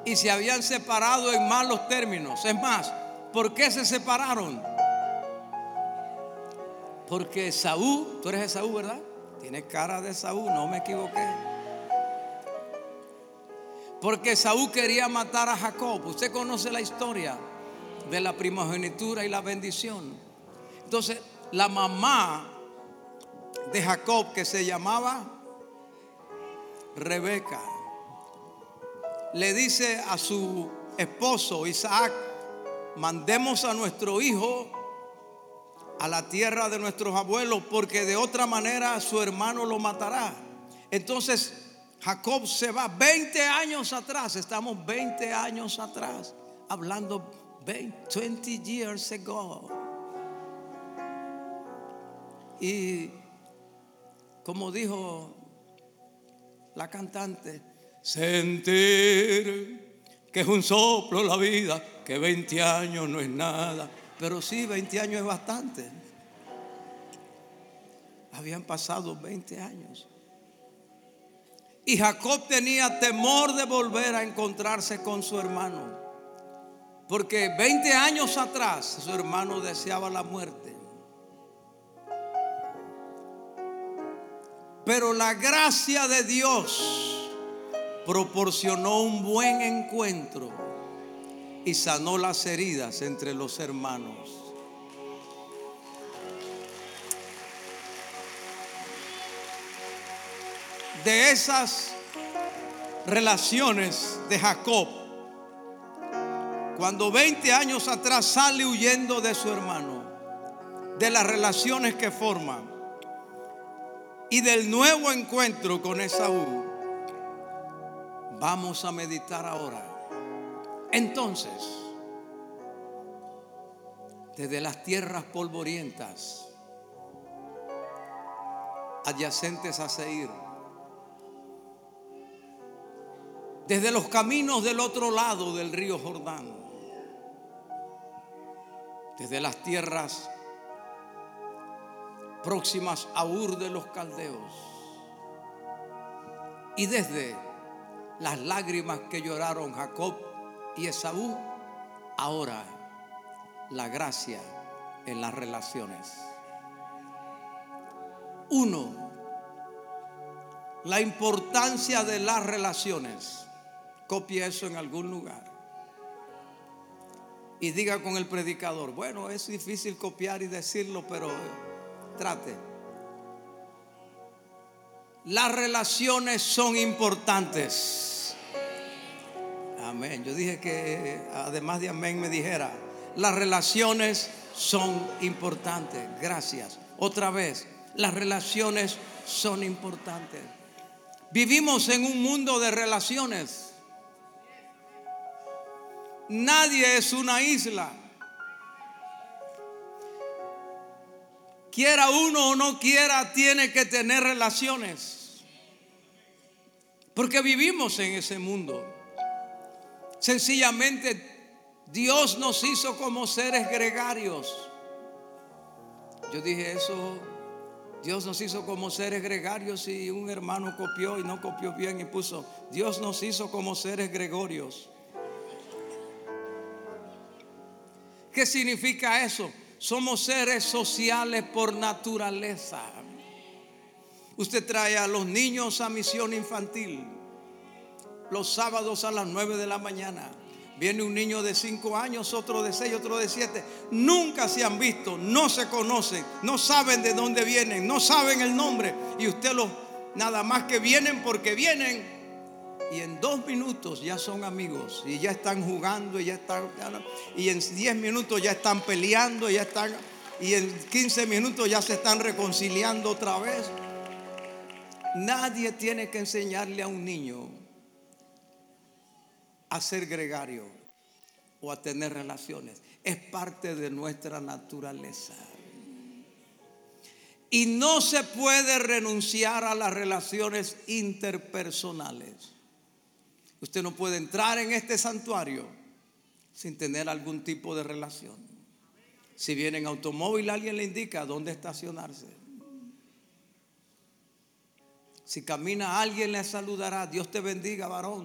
y se habían separado en malos términos. Es más, ¿por qué se separaron? Porque Esaú, tú eres Esaú, ¿verdad? Tienes cara de Esaú, no me equivoqué. Porque Esaú quería matar a Jacob. Usted conoce la historia de la primogenitura y la bendición. Entonces, la mamá de Jacob, que se llamaba Rebeca, le dice a su esposo Isaac: mandemos a nuestro hijo a la tierra de nuestros abuelos, porque de otra manera su hermano lo matará. Entonces Jacob se va 20 años atrás. Estamos 20 años atrás, hablando 20 years ago. Y como dijo la cantante, sentir que es un soplo la vida, que 20 años no es nada. Pero sí, 20 años es bastante. Habían pasado 20 años. Y Jacob tenía temor de volver a encontrarse con su hermano, porque 20 años atrás su hermano deseaba la muerte. Pero la gracia de Dios proporcionó un buen encuentro y sanó las heridas entre los hermanos. De esas relaciones de Jacob, cuando 20 años atrás sale huyendo de su hermano, de las relaciones que forman y del nuevo encuentro con Esaú, vamos a meditar ahora. Entonces, desde las tierras polvorientas adyacentes a Seir, desde los caminos del otro lado del río Jordán, desde las tierras próximas a Ur de los Caldeos, y desde las lágrimas que lloraron Jacob y Esaú, ahora la gracia en las relaciones. 1. La importancia de las relaciones. Copie eso en algún lugar y diga con el predicador: bueno, es difícil copiar y decirlo, pero trate. Las relaciones son importantes. Amén. Yo dije que además de amén me dijera: las relaciones son importantes. Gracias. Otra vez, las relaciones son importantes. Vivimos en un mundo de relaciones. Nadie es una isla. Quiera uno o no quiera, tiene que tener relaciones, porque vivimos en ese mundo. Sencillamente, Dios nos hizo como seres gregarios. Yo dije eso: Dios nos hizo como seres gregarios, y un hermano copió y no copió bien y puso: Dios nos hizo como seres gregorios. ¿Qué significa eso? Somos seres sociales por naturaleza. Usted trae a los niños a misión infantil los sábados a las 9 de la mañana. Viene un niño de 5 años, otro de 6, otro de 7. Nunca se han visto, no se conocen, no saben de dónde vienen, no saben el nombre. Y usted los, nada más que vienen porque vienen. Y en 2 minutos ya son amigos, y ya están jugando, y ya están, y en 10 minutos ya están peleando, y en 15 minutos ya se están reconciliando otra vez. Nadie tiene que enseñarle a un niño a ser gregario o a tener relaciones. Es parte de nuestra naturaleza. Y no se puede renunciar a las relaciones interpersonales. Usted no puede entrar en este santuario sin tener algún tipo de relación. Si viene en automóvil, alguien le indica dónde estacionarse. Si camina, alguien le saludará: Dios te bendiga, varón.